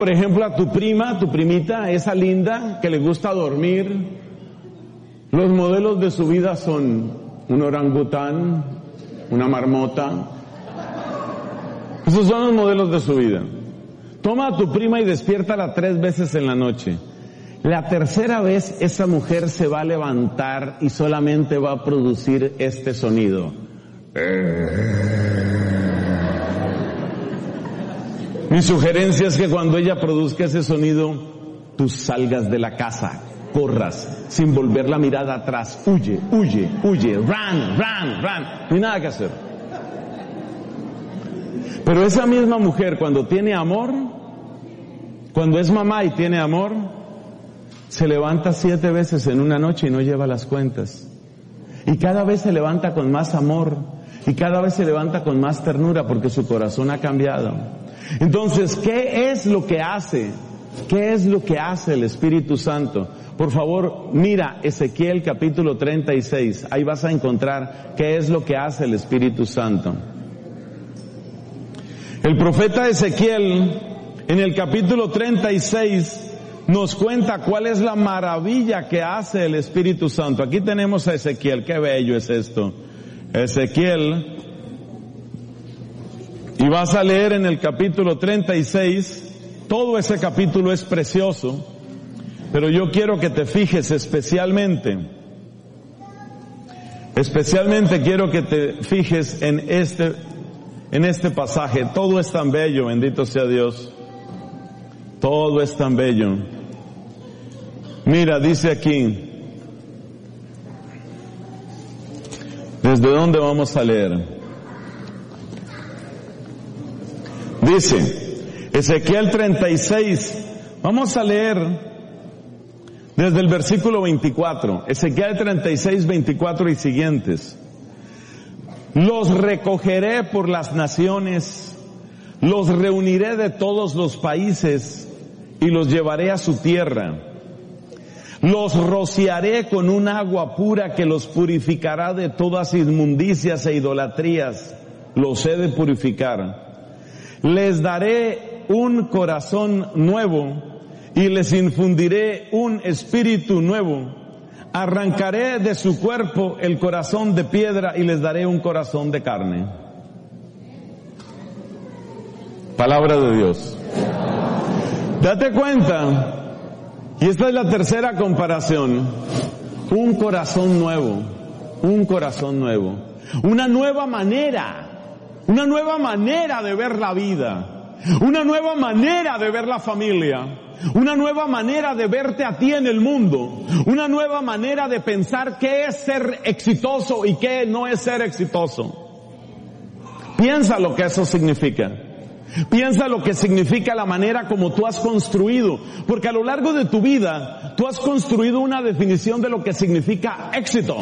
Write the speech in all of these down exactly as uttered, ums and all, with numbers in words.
Por ejemplo, a tu prima, tu primita, esa linda que le gusta dormir, los modelos de su vida son un orangután, una marmota. Esos son los modelos de su vida. Toma a tu prima y despiértala tres veces en la noche. La tercera vez esa mujer se va a levantar y solamente va a producir este sonido. Mi sugerencia es que cuando ella produzca ese sonido, tú salgas de la casa, corras, sin volver la mirada atrás, huye, huye, huye, run, run, run, no hay nada que hacer. Pero esa misma mujer cuando tiene amor, cuando es mamá y tiene amor, se levanta siete veces en una noche y no lleva las cuentas. Y cada vez se levanta con más amor, y cada vez se levanta con más ternura porque su corazón ha cambiado. Entonces, ¿qué es lo que hace? ¿Qué es lo que hace el Espíritu Santo? Por favor, mira Ezequiel capítulo treinta y seis. Ahí vas a encontrar qué es lo que hace el Espíritu Santo. El profeta Ezequiel, en el capítulo treinta y seis, nos cuenta cuál es la maravilla que hace el Espíritu Santo. Aquí tenemos a Ezequiel. Qué bello es esto. Ezequiel. Y vas a leer en el capítulo treinta y seis, todo ese capítulo es precioso, pero yo quiero que te fijes especialmente, especialmente quiero que te fijes en este, en este pasaje. Todo es tan bello, bendito sea Dios. Todo es tan bello. Mira, dice aquí, ¿desde dónde vamos a leer? Dice, Ezequiel treinta y seis, vamos a leer desde el versículo veinticuatro, Ezequiel treinta y seis, veinticuatro y siguientes. Los recogeré por las naciones, los reuniré de todos los países y los llevaré a su tierra. Los rociaré con un agua pura que los purificará de todas inmundicias e idolatrías. Los he de purificar. Les daré un corazón nuevo y les infundiré un espíritu nuevo. Arrancaré de su cuerpo el corazón de piedra y les daré un corazón de carne. Palabra de Dios. Date cuenta, y esta es la tercera comparación, un corazón nuevo, un corazón nuevo, una nueva manera. Una nueva manera de ver la vida, una nueva manera de ver la familia, una nueva manera de verte a ti en el mundo, una nueva manera de pensar qué es ser exitoso y qué no es ser exitoso. Piensa lo que eso significa. Piensa lo que significa la manera como tú has construido, porque a lo largo de tu vida tú has construido una definición de lo que significa éxito,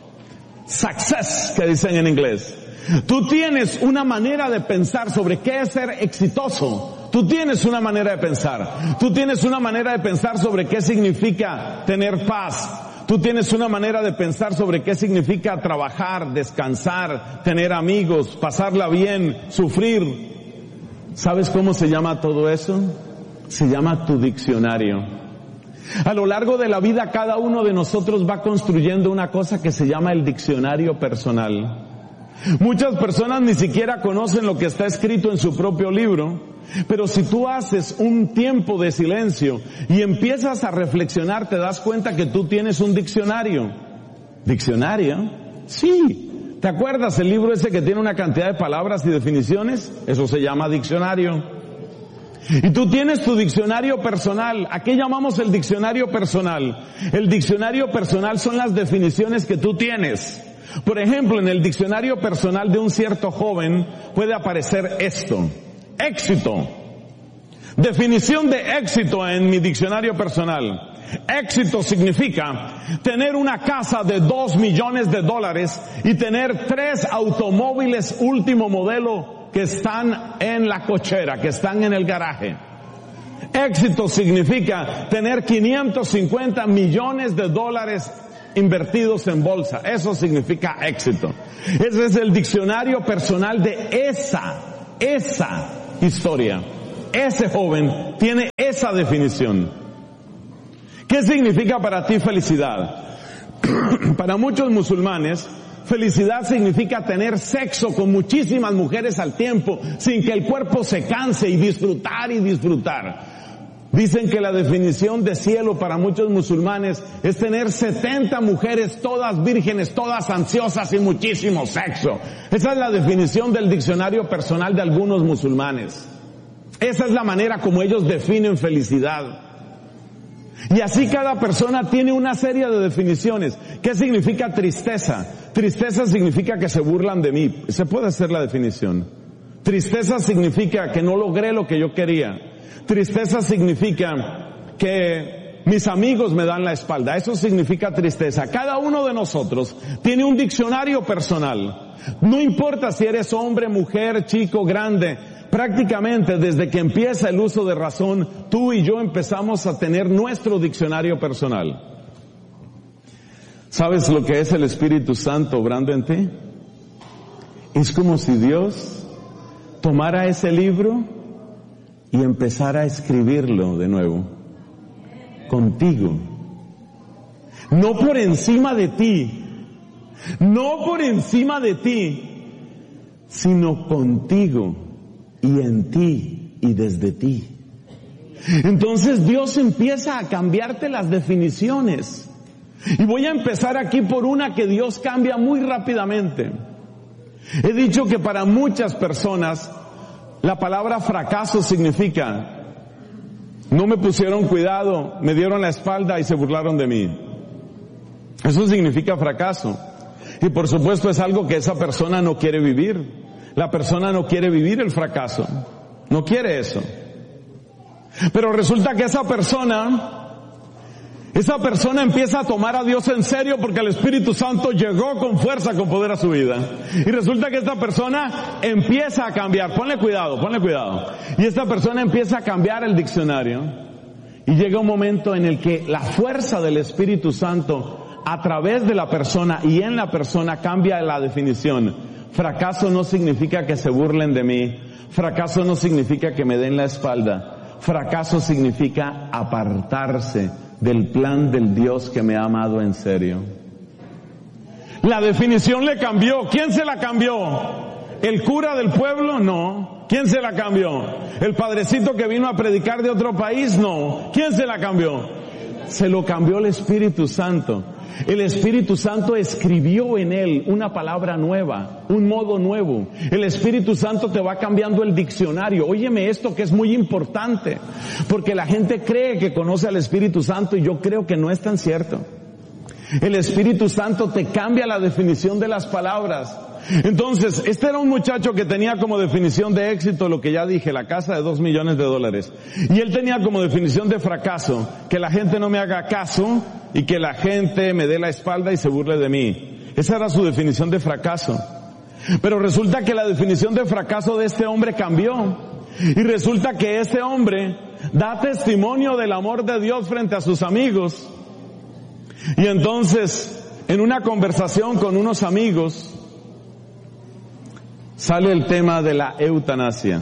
success, que dicen en inglés. Tú tienes una manera de pensar sobre qué es ser exitoso. Tú tienes una manera de pensar. Tú tienes una manera de pensar sobre qué significa tener paz. Tú tienes una manera de pensar sobre qué significa trabajar, descansar, tener amigos, pasarla bien, sufrir. ¿Sabes cómo se llama todo eso? Se llama tu diccionario. A lo largo de la vida cada uno de nosotros va construyendo una cosa que se llama el diccionario personal. Muchas personas ni siquiera conocen lo que está escrito en su propio libro, pero si tú haces un tiempo de silencio y empiezas a reflexionar, te das cuenta que tú tienes un diccionario. ¿Diccionario? Sí. ¿Te acuerdas el libro ese que tiene una cantidad de palabras y definiciones? Eso se llama diccionario. Y tú tienes tu diccionario personal. ¿A qué llamamos el diccionario personal? El diccionario personal son las definiciones que tú tienes. Por ejemplo, en el diccionario personal de un cierto joven puede aparecer esto: éxito. Definición de éxito en mi diccionario personal. Éxito significa tener una casa de dos millones de dólares y tener tres automóviles último modelo que están en la cochera, que están en el garaje. Éxito significa tener quinientos cincuenta millones de dólares invertidos en bolsa. Eso significa éxito. Ese es el diccionario personal de esa, esa historia. ese joven tiene esa definición. ¿Qué significa para ti felicidad? Para muchos musulmanes, felicidad significa tener sexo con muchísimas mujeres al tiempo, sin que el cuerpo se canse, y disfrutar y disfrutar. Dicen que la definición de cielo para muchos musulmanes es tener setenta mujeres, todas vírgenes, todas ansiosas y muchísimo sexo. Esa es la definición del diccionario personal de algunos musulmanes. Esa es la manera como ellos definen felicidad. Y así cada persona tiene una serie de definiciones. ¿Qué significa tristeza? Tristeza significa que se burlan de mí. Se puede hacer la definición. Tristeza significa que no logré lo que yo quería. Tristeza significa que mis amigos me dan la espalda. Eso significa tristeza. Cada uno de nosotros tiene un diccionario personal. No importa si eres hombre, mujer, chico, grande. Prácticamente desde que empieza el uso de razón, tú y yo empezamos a tener nuestro diccionario personal. ¿Sabes lo que es el Espíritu Santo obrando en ti? Es como si Dios tomara ese libro y empezara a escribirlo de nuevo. Contigo. No por encima de ti. No por encima de ti. Sino contigo. Y en ti. Y desde ti. Entonces Dios empieza a cambiarte las definiciones. Y voy a empezar aquí por una que Dios cambia muy rápidamente. He dicho que para muchas personas la palabra fracaso significa: no me pusieron cuidado, me dieron la espalda y se burlaron de mí. Eso significa fracaso. Y por supuesto es algo que esa persona no quiere vivir. La persona no quiere vivir el fracaso. No quiere eso. Pero resulta que esa persona... Esa persona empieza a tomar a Dios en serio porque el Espíritu Santo llegó con fuerza, con poder a su vida. Y resulta que esta persona empieza a cambiar. Ponle cuidado, ponle cuidado. Y esta persona empieza a cambiar el diccionario. Y llega un momento en el que la fuerza del Espíritu Santo a través de la persona y en la persona cambia la definición. Fracaso no significa que se burlen de mí. Fracaso no significa que me den la espalda. Fracaso significa apartarse del plan del Dios que me ha amado en serio. La definición le cambió. ¿Quién se la cambió? ¿El cura del pueblo? No. ¿Quién se la cambió? ¿El padrecito que vino a predicar de otro país? No. ¿Quién se la cambió? Se lo cambió el Espíritu Santo. El Espíritu Santo escribió en él una palabra nueva, un modo nuevo. El Espíritu Santo te va cambiando el diccionario. Óyeme esto que es muy importante, porque la gente cree que conoce al Espíritu Santo y yo creo que no es tan cierto. El Espíritu Santo te cambia la definición de las palabras. Entonces, este era un muchacho que tenía como definición de éxito lo que ya dije, la casa de dos millones de dólares. Y él tenía como definición de fracaso, que la gente no me haga caso y que la gente me dé la espalda y se burle de mí. Esa era su definición de fracaso. Pero resulta que la definición de fracaso de este hombre cambió. Y resulta que este hombre da testimonio del amor de Dios frente a sus amigos. Y entonces, en una conversación con unos amigos, sale el tema de la eutanasia.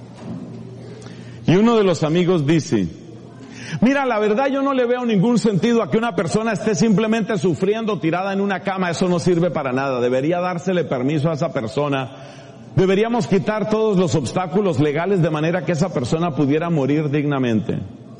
Y uno de los amigos dice: mira, la verdad yo no le veo ningún sentido a que una persona esté simplemente sufriendo tirada en una cama. Eso no sirve para nada. Debería dársele permiso a esa persona. Deberíamos quitar todos los obstáculos legales de manera que esa persona pudiera morir dignamente.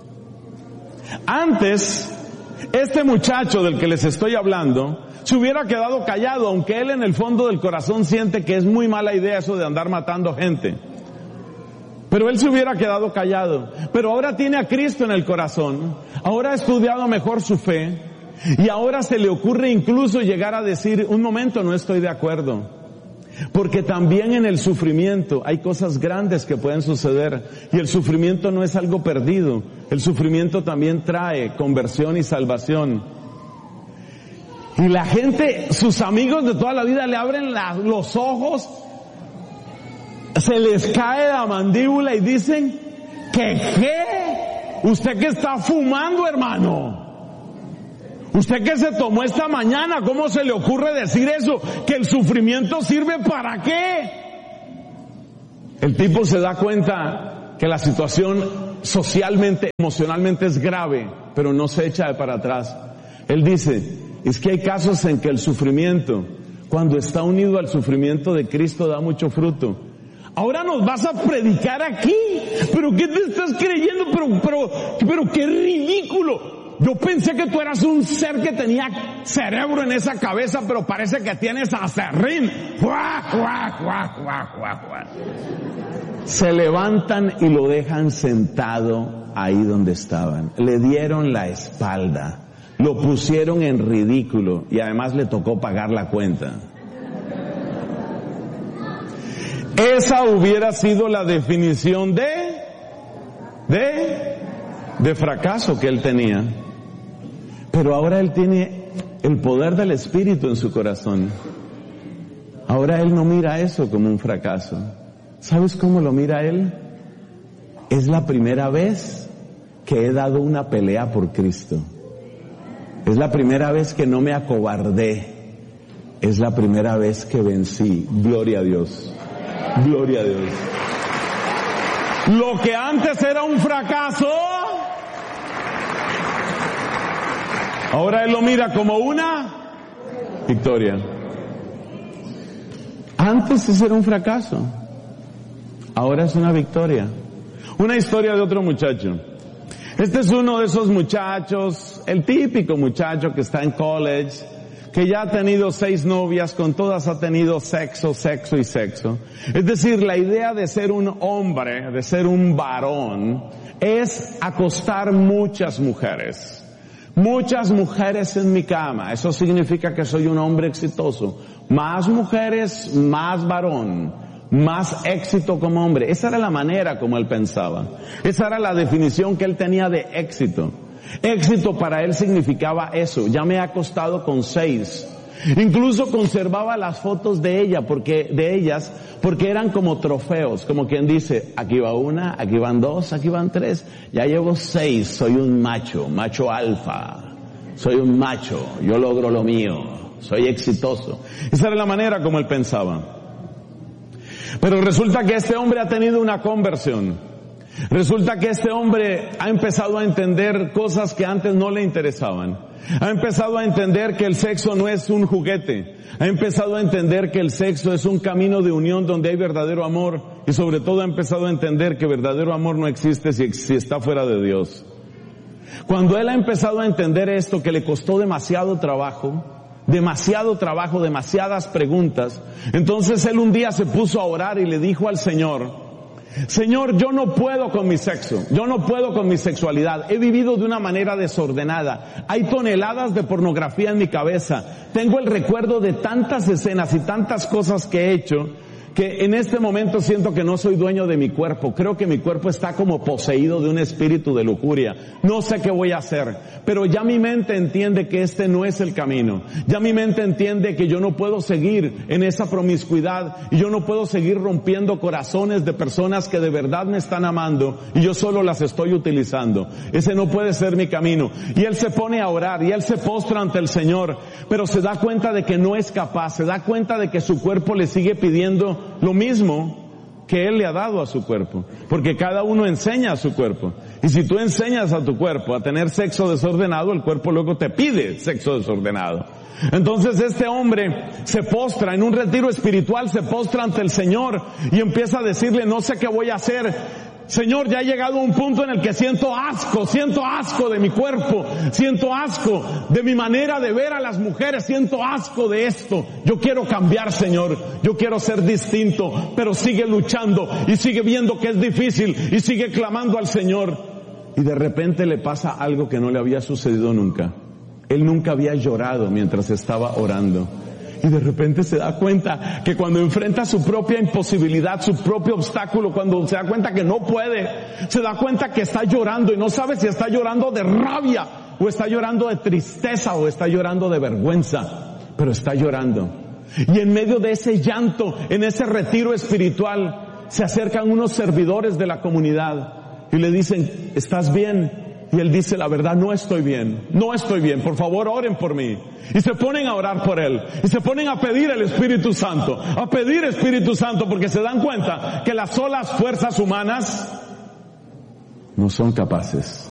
Antes, este muchacho del que les estoy hablando se hubiera quedado callado, aunque él en el fondo del corazón siente que es muy mala idea eso de andar matando gente. Pero él se hubiera quedado callado. Pero ahora tiene a Cristo en el corazón. Ahora ha estudiado mejor su fe. Y ahora se le ocurre incluso llegar a decir: un momento, no estoy de acuerdo. Porque también en el sufrimiento hay cosas grandes que pueden suceder. Y el sufrimiento no es algo perdido. El sufrimiento también trae conversión y salvación. Y la gente, sus amigos de toda la vida le abren la, los ojos, se les cae la mandíbula y dicen: ¿qué qué? ¿Usted qué está fumando, hermano? ¿Usted qué se tomó esta mañana? ¿Cómo se le ocurre decir eso? ¿Que el sufrimiento sirve para qué? El tipo se da cuenta que la situación socialmente, emocionalmente es grave, pero no se echa de para atrás. Él dice, es que hay casos en que el sufrimiento, cuando está unido al sufrimiento de Cristo, da mucho fruto. Ahora nos vas a predicar aquí, pero ¿qué te estás creyendo? Pero, pero, pero qué ridículo. Yo pensé que tú eras un ser que tenía cerebro en esa cabeza, pero parece que tienes acerrín. ¡Juá, juá, juá, juá, juá, juá! Se levantan y lo dejan sentado ahí donde estaban. Le dieron la espalda, lo pusieron en ridículo y además le tocó pagar la cuenta. Esa hubiera sido la definición de, de, de fracaso que él tenía. Pero ahora él tiene el poder del Espíritu en su corazón. Ahora él no mira eso como un fracaso. ¿Sabes cómo lo mira él? Es la primera vez que he dado una pelea por Cristo. Es la primera vez que no me acobardé. Es la primera vez que vencí. Gloria a Dios. Gloria a Dios. Lo que antes era un fracaso, ahora él lo mira como una victoria. Antes ese era un fracaso, ahora es una victoria. Una historia de otro muchacho. Este es uno de esos muchachos, el típico muchacho que está en college, que ya ha tenido seis novias, con todas ha tenido sexo, sexo y sexo. Es decir, la idea de ser un hombre, de ser un varón, es acostar muchas mujeres. Muchas mujeres en mi cama. Eso significa que soy un hombre exitoso. Más mujeres, más varón. Más éxito como hombre. Esa era la manera como él pensaba. Esa era la definición que él tenía de éxito. Éxito para él significaba eso. Ya me he acostado con seis. Incluso conservaba las fotos de ella, porque, de ellas, porque eran como trofeos, como quien dice, aquí va una, aquí van dos, aquí van tres, ya llevo seis, soy un macho, macho alfa, soy un macho, yo logro lo mío, soy exitoso. Esa era la manera como él pensaba. Pero resulta que este hombre ha tenido una conversión. Resulta que este hombre ha empezado a entender cosas que antes no le interesaban. Ha empezado a entender que el sexo no es un juguete. Ha empezado a entender que el sexo es un camino de unión donde hay verdadero amor. Y sobre todo ha empezado a entender que verdadero amor no existe si, si está fuera de Dios. Cuando él ha empezado a entender esto, que le costó demasiado trabajo, demasiado trabajo, demasiadas preguntas, entonces él un día se puso a orar y le dijo al Señor, Señor, yo no puedo con mi sexo, yo no puedo con mi sexualidad, he vivido de una manera desordenada, hay toneladas de pornografía en mi cabeza, tengo el recuerdo de tantas escenas y tantas cosas que he hecho, que en este momento siento que no soy dueño de mi cuerpo, creo que mi cuerpo está como poseído de un espíritu de lujuria, no sé qué voy a hacer, pero ya mi mente entiende que este no es el camino, ya mi mente entiende que yo no puedo seguir en esa promiscuidad y yo no puedo seguir rompiendo corazones de personas que de verdad me están amando y yo solo las estoy utilizando, ese no puede ser mi camino. Y él se pone a orar y él se postra ante el Señor, pero se da cuenta de que no es capaz, se da cuenta de que su cuerpo le sigue pidiendo lo mismo que él le ha dado a su cuerpo, porque cada uno enseña a su cuerpo, y si tú enseñas a tu cuerpo a tener sexo desordenado, el cuerpo luego te pide sexo desordenado. Entonces este hombre se postra en un retiro espiritual, se postra ante el Señor y empieza a decirle, no sé qué voy a hacer, Señor, ya he llegado a un punto en el que siento asco, siento asco de mi cuerpo, siento asco de mi manera de ver a las mujeres, siento asco de esto. Yo quiero cambiar, Señor, yo quiero ser distinto, pero sigue luchando y sigue viendo que es difícil y sigue clamando al Señor. Y de repente le pasa algo que no le había sucedido nunca. Él nunca había llorado mientras estaba orando. Y de repente se da cuenta que cuando enfrenta su propia imposibilidad, su propio obstáculo, cuando se da cuenta que no puede, se da cuenta que está llorando y no sabe si está llorando de rabia, o está llorando de tristeza, o está llorando de vergüenza, pero está llorando. Y en medio de ese llanto, en ese retiro espiritual, se acercan unos servidores de la comunidad y le dicen, ¿estás bien? Y él dice, la verdad, no estoy bien, no estoy bien, por favor oren por mí. Y se ponen a orar por él, y se ponen a pedir el Espíritu Santo, a pedir Espíritu Santo, porque se dan cuenta que las solas fuerzas humanas no son capaces.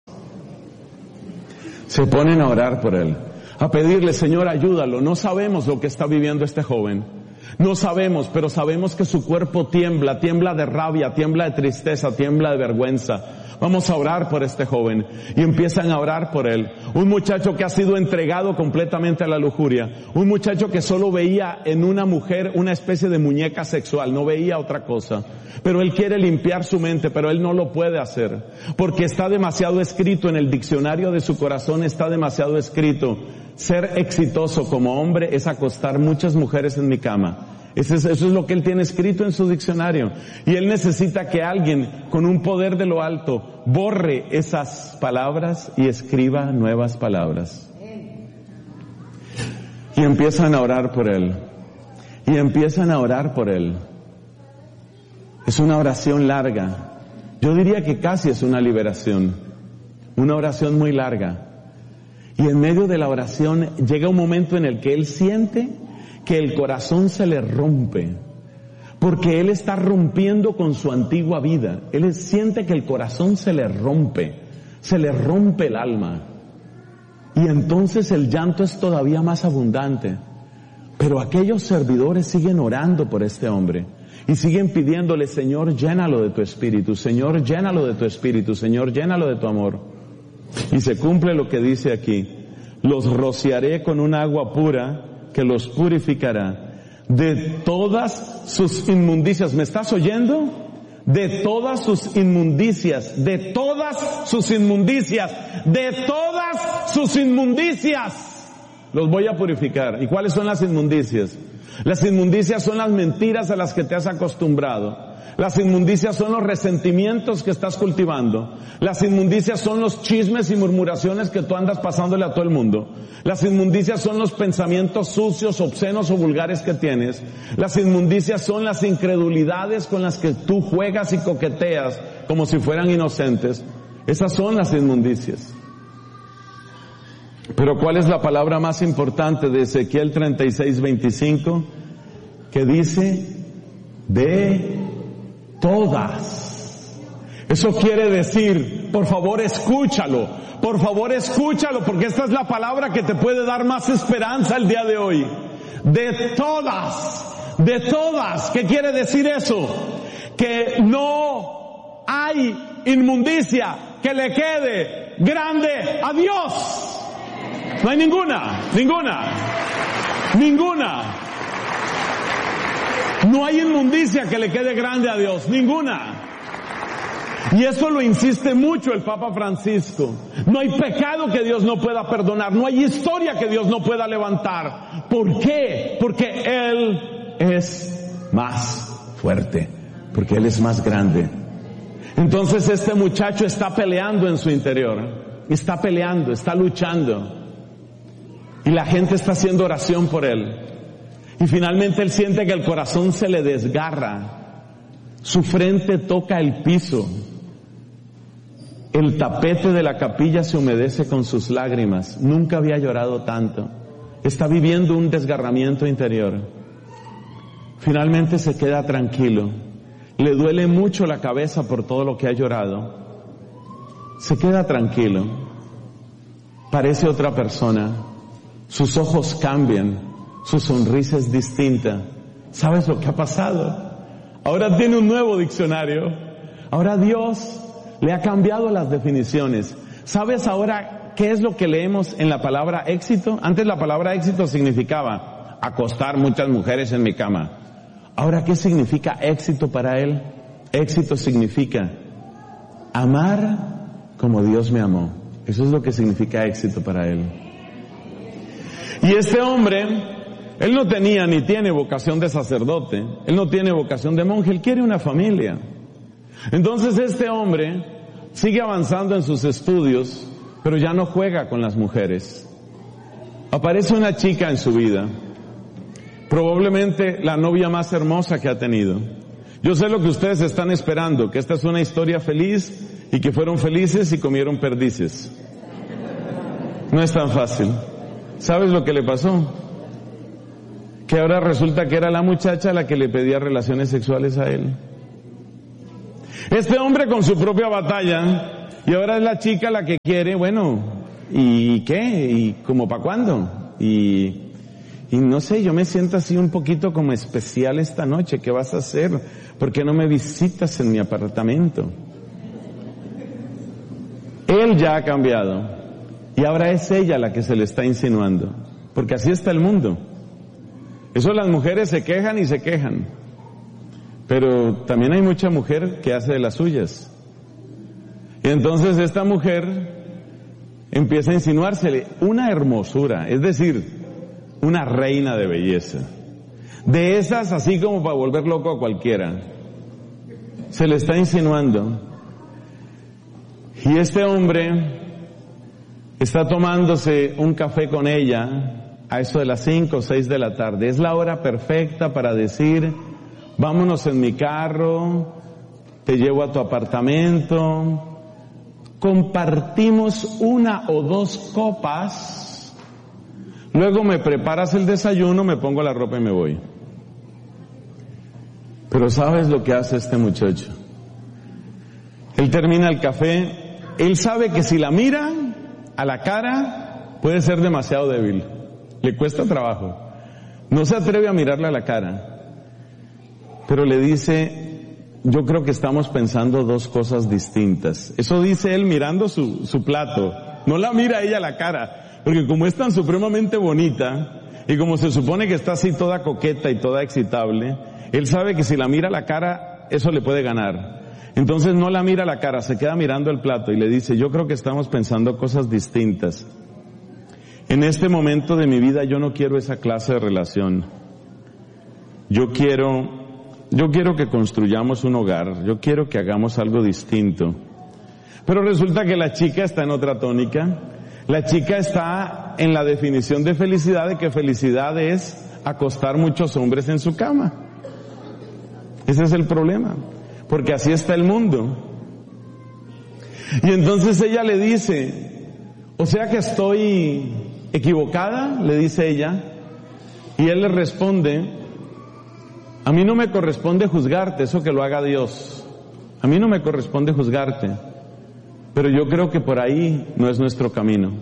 Se ponen a orar por él, a pedirle, Señor, ayúdalo. No sabemos lo que está viviendo este joven. No sabemos, pero sabemos que su cuerpo tiembla, tiembla de rabia, tiembla de tristeza, tiembla de vergüenza. Vamos a orar por este joven. Y empiezan a orar por él. Un muchacho que ha sido entregado completamente a la lujuria. Un muchacho que solo veía en una mujer una especie de muñeca sexual, no veía otra cosa. Pero él quiere limpiar su mente, pero él no lo puede hacer. Porque está demasiado escrito en el diccionario de su corazón, está demasiado escrito. Ser exitoso como hombre es acostar muchas mujeres en mi cama. Eso es, eso es lo que él tiene escrito en su diccionario. Y él necesita que alguien con un poder de lo alto borre esas palabras y escriba nuevas palabras. Y empiezan a orar por él. Y empiezan a orar por él. Es una oración larga. Yo diría que casi es una liberación. Una oración muy larga. Y en medio de la oración llega un momento en el que él siente que el corazón se le rompe, porque él está rompiendo con su antigua vida. Él siente que el corazón se le rompe, se le rompe el alma. Y entonces el llanto es todavía más abundante. Pero aquellos servidores siguen orando por este hombre y siguen pidiéndole, Señor, llénalo de tu espíritu, Señor, llénalo de tu espíritu, Señor, llénalo de tu amor. Y se cumple lo que dice aquí: los rociaré con un agua pura que los purificará de todas sus inmundicias. ¿Me estás oyendo? De todas sus inmundicias, de todas sus inmundicias, de todas sus inmundicias. Los voy a purificar. ¿Y cuáles son las inmundicias? Las inmundicias son las mentiras a las que te has acostumbrado. Las inmundicias son los resentimientos que estás cultivando. Las inmundicias son los chismes y murmuraciones que tú andas pasándole a todo el mundo. Las inmundicias son los pensamientos sucios, obscenos o vulgares que tienes. Las inmundicias son las incredulidades con las que tú juegas y coqueteas como si fueran inocentes. Esas son las inmundicias. Pero ¿cuál es la palabra más importante de Ezequiel treinta y seis, veinticinco? Que dice, de todas. Eso quiere decir, por favor escúchalo, por favor escúchalo, porque esta es la palabra que te puede dar más esperanza el día de hoy. De todas, de todas. ¿Qué quiere decir eso? Que no hay inmundicia que le quede grande a Dios. No hay ninguna, ninguna, ninguna. No hay inmundicia que le quede grande a Dios, ninguna. Y eso lo insiste mucho el Papa Francisco. No hay pecado que Dios no pueda perdonar, no hay historia que Dios no pueda levantar. ¿Por qué? Porque Él es más fuerte, porque Él es más grande. Entonces este muchacho está peleando en su interior, está peleando, está luchando. Y la gente está haciendo oración por él. Y finalmente él siente que el corazón se le desgarra. Su frente toca el piso. El tapete de la capilla se humedece con sus lágrimas. Nunca había llorado tanto. Está viviendo un desgarramiento interior. Finalmente se queda tranquilo. Le duele mucho la cabeza por todo lo que ha llorado. Se queda tranquilo. Parece otra persona. Sus ojos cambian, su sonrisa es distinta. ¿Sabes lo que ha pasado? Ahora tiene un nuevo diccionario. Ahora Dios le ha cambiado las definiciones. ¿Sabes ahora qué es lo que leemos en la palabra éxito? Antes la palabra éxito significaba acostar muchas mujeres en mi cama. Ahora, ¿qué significa éxito para él? Éxito significa amar como Dios me amó. Eso es lo que significa éxito para él. Y este hombre, él no tenía ni tiene vocación de sacerdote, él no tiene vocación de monje, él quiere una familia. Entonces este hombre sigue avanzando en sus estudios, pero ya no juega con las mujeres. Aparece una chica en su vida, probablemente la novia más hermosa que ha tenido. Yo sé lo que ustedes están esperando, que esta es una historia feliz y que fueron felices y comieron perdices. No es tan fácil. ¿Sabes lo que le pasó? Que ahora resulta que era la muchacha la que le pedía relaciones sexuales a él. Este hombre con su propia batalla Y ahora es la chica la que quiere, bueno, ¿y qué? ¿Y como para cuándo? Y, y no sé, yo me siento así un poquito como especial esta noche. ¿Qué vas a hacer? ¿Por qué no me visitas en mi apartamento? Él ya ha cambiado. Y ahora es ella la que se le está insinuando. Porque así está el mundo. Eso las mujeres se quejan y se quejan. Pero también hay mucha mujer que hace de las suyas. Y entonces esta mujer empieza a insinuársele una hermosura, es decir, una reina de belleza. De esas así como para volver loco a cualquiera. Se le está insinuando. Y este hombre está tomándose un café con ella a eso de las cinco o seis de la tarde. Es la hora perfecta para decir, vámonos en mi carro, te llevo a tu apartamento, compartimos una o dos copas, luego me preparas el desayuno, me pongo la ropa y me voy. Pero ¿sabes lo que hace este muchacho? Él termina el café, él sabe que si la mira a la cara puede ser demasiado débil, le cuesta trabajo, no se atreve a mirarle a la cara, pero le dice, yo creo que estamos pensando dos cosas distintas. Eso dice él mirando su, su plato. No la mira a ella a la cara. Porque como es tan supremamente bonita, y como se supone que está así toda coqueta y toda excitable, él sabe que si la mira a la cara, eso le puede ganar. Entonces no la mira a la cara, se queda mirando el plato y le dice, yo creo que estamos pensando cosas distintas. En este momento de mi vida yo no quiero esa clase de relación. Yo quiero... Yo quiero que construyamos un hogar, yo quiero que hagamos algo distinto. Pero resulta que la chica está en otra tónica. La chica está en la definición de felicidad, de que felicidad es acostar muchos hombres en su cama. Ese es el problema, porque así está el mundo. Y entonces ella le dice, o sea que estoy equivocada, le dice ella, y él le responde, a mí no me corresponde juzgarte, eso que lo haga Dios. A mí no me corresponde juzgarte, pero yo creo que por ahí no es nuestro camino.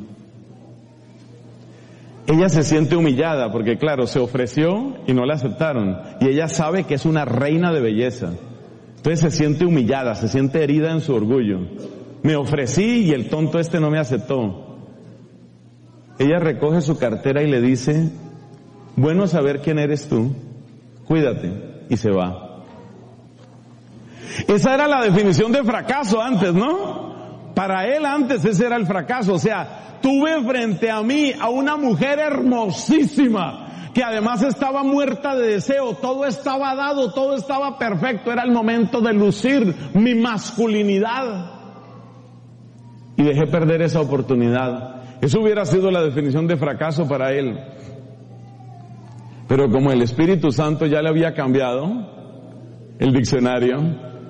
Ella se siente humillada porque claro, se ofreció y no la aceptaron. Y ella sabe que es una reina de belleza. Entonces se siente humillada, se siente herida en su orgullo. Me ofrecí y el tonto este no me aceptó. Ella recoge su cartera y le dice, bueno saber quién eres tú. Cuídate, y se va. Esa era la definición de fracaso antes, ¿no? Para él antes ese era el fracaso, o sea, tuve frente a mí a una mujer hermosísima, que además estaba muerta de deseo, todo estaba dado, todo estaba perfecto, era el momento de lucir mi masculinidad. Y dejé perder esa oportunidad. Eso hubiera sido la definición de fracaso para él. Pero como el Espíritu Santo ya le había cambiado el diccionario,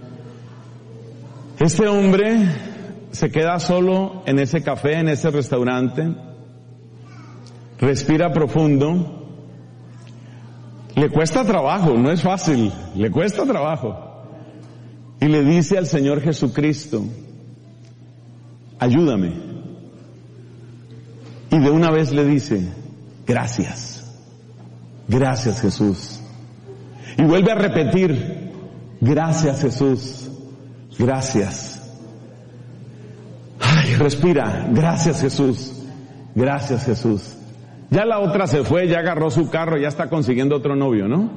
este hombre se queda solo en ese café, en ese restaurante, respira profundo, le cuesta trabajo, no es fácil, le cuesta trabajo, y le dice al Señor Jesucristo, ayúdame, y de una vez le dice, gracias. Gracias Jesús. Y vuelve a repetir, gracias Jesús, gracias. Ay, respira, gracias Jesús, gracias Jesús. Ya la otra se fue, ya agarró su carro, ya está consiguiendo otro novio, ¿no?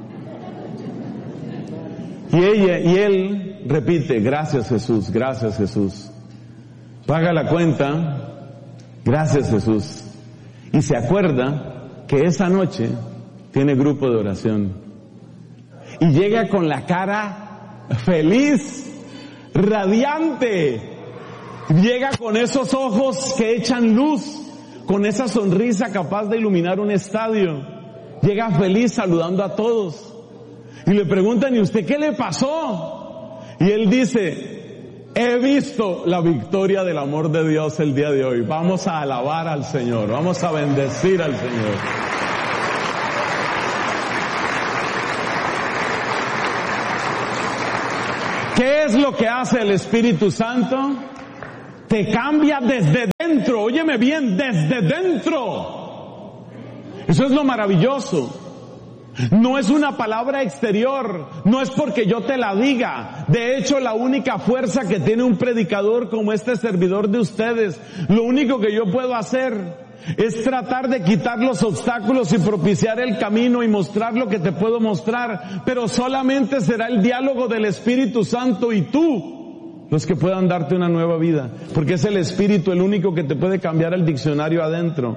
Y ella, y él repite, gracias Jesús, gracias Jesús. Paga la cuenta, gracias Jesús. Y se acuerda que esa noche tiene grupo de oración. Y llega con la cara feliz, radiante. Llega con esos ojos que echan luz, con esa sonrisa capaz de iluminar un estadio. Llega feliz saludando a todos. Y le preguntan, ¿y usted qué le pasó? Y él dice, he visto la victoria del amor de Dios el día de hoy. Vamos a alabar al Señor, vamos a bendecir al Señor. ¿Qué es lo que hace el Espíritu Santo? te cambia desde dentro, óyeme bien, desde dentro. Eso es lo maravilloso. No es una palabra exterior, no es porque yo te la diga. De hecho, la única fuerza que tiene un predicador como este servidor de ustedes, lo único que yo puedo hacer es tratar de quitar los obstáculos y propiciar el camino y mostrar lo que te puedo mostrar, pero solamente será el diálogo del Espíritu Santo y tú los que puedan darte una nueva vida, porque es el Espíritu el único que te puede cambiar el diccionario adentro.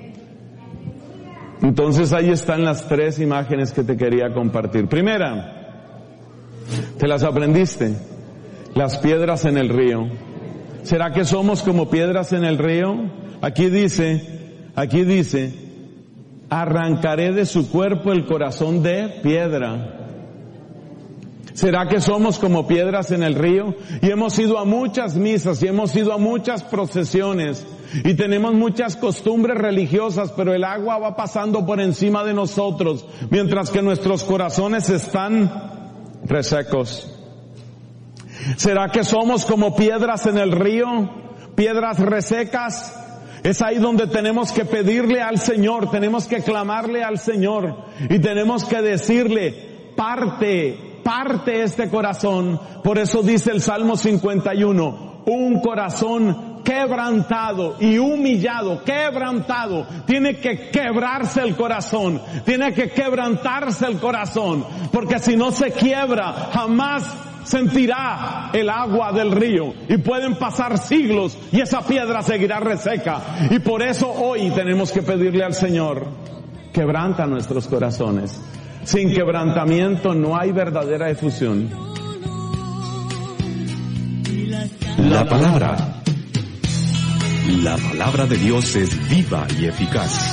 Entonces ahí están las tres imágenes que te quería compartir. Primera, ¿te las aprendiste? Las piedras en el río. ¿Será que somos como piedras en el río? Aquí dice, aquí dice, arrancaré de su cuerpo el corazón de piedra. ¿Será que somos como piedras en el río? Y hemos ido a muchas misas y hemos ido a muchas procesiones y tenemos muchas costumbres religiosas, pero el agua va pasando por encima de nosotros, mientras que nuestros corazones están resecos. ¿Será que somos como piedras en el río? Piedras resecas. Es ahí donde tenemos que pedirle al Señor, tenemos que clamarle al Señor y tenemos que decirle, parte, parte este corazón. Por eso dice el Salmo cincuenta y uno, un corazón quebrantado y humillado, quebrantado. Tiene que quebrarse el corazón, tiene que quebrantarse el corazón, porque si no se quiebra, jamás sentirá el agua del río y pueden pasar siglos y esa piedra seguirá reseca. Y por eso hoy tenemos que pedirle al Señor, quebranta nuestros corazones. Sin quebrantamiento no hay verdadera efusión. La palabra. La palabra de Dios es viva y eficaz.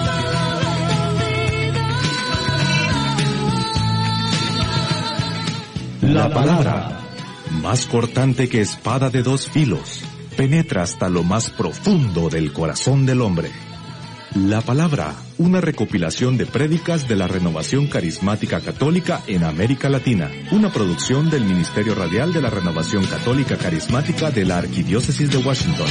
La palabra, más cortante que espada de dos filos, penetra hasta lo más profundo del corazón del hombre. La palabra, una recopilación de prédicas de la Renovación Carismática Católica en América Latina, una producción del Ministerio Radial de la Renovación Católica Carismática de la Arquidiócesis de Washington.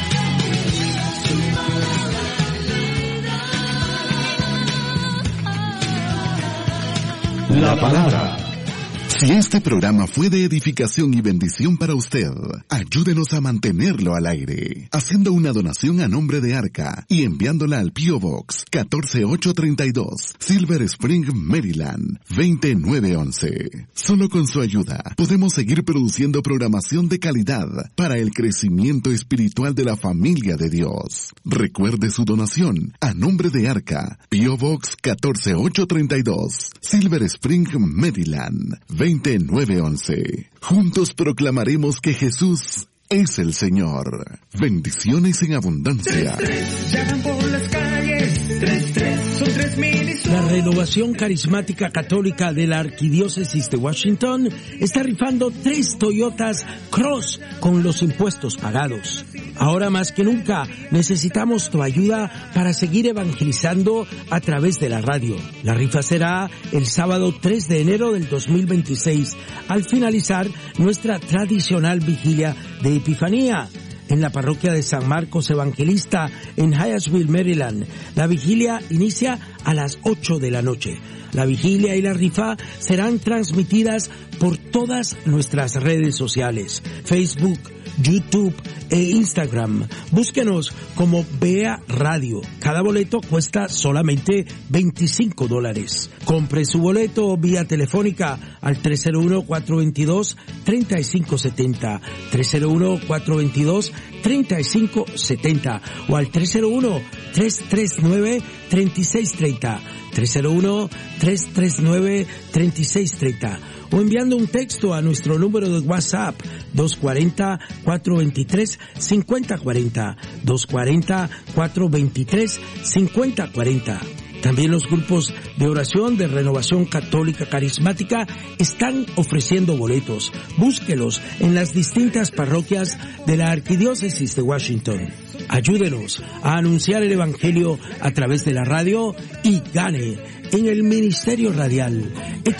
La palabra. Si este programa fue de edificación y bendición para usted, ayúdenos a mantenerlo al aire, haciendo una donación a nombre de Arca y enviándola al P O Box catorce mil ochocientos treinta y dos, Silver Spring, Maryland, veinte mil novecientos once. Solo con su ayuda podemos seguir produciendo programación de calidad para el crecimiento espiritual de la familia de Dios. Recuerde su donación a nombre de Arca, P O Box catorce mil ochocientos treinta y dos, Silver Spring, Maryland, veinte mil novecientos once. Juntos proclamaremos que Jesús es el Señor. Bendiciones en abundancia. Tres, tres, llaman por las calles, tres, tres, son tres mil y son... La Renovación Carismática Católica de la Arquidiócesis de Washington está rifando tres Toyotas Cross con los impuestos pagados. Ahora más que nunca necesitamos tu ayuda para seguir evangelizando a través de la radio. La rifa será el sábado tres de enero del dos mil veintiséis, al finalizar nuestra tradicional vigilia de Epifanía en la parroquia de San Marcos Evangelista en Hyattsville, Maryland. La vigilia inicia a las ocho de la noche. La vigilia y la rifa serán transmitidas por todas nuestras redes sociales, Facebook, YouTube e Instagram. Búsquenos como Vea Radio. Cada boleto cuesta solamente veinticinco dólares. Compre su boleto vía telefónica al tres cero uno, cuatro dos dos, tres cinco siete cero, tres cero uno, cuatro dos dos, tres cinco siete cero o al tres cero uno, tres tres nueve, tres seis tres cero, tres cero uno, tres tres nueve, tres seis tres cero o enviando un texto a nuestro número de WhatsApp dos cuatro cero, cuatro dos tres, cinco cero cuatro cero, dos cuatro cero, cuatro dos tres, cinco cero cuatro cero. También los grupos de oración de Renovación Católica Carismática están ofreciendo boletos. Búsquelos en las distintas parroquias de la Arquidiócesis de Washington. Ayúdenos a anunciar el Evangelio a través de la radio y gane en el Ministerio Radial.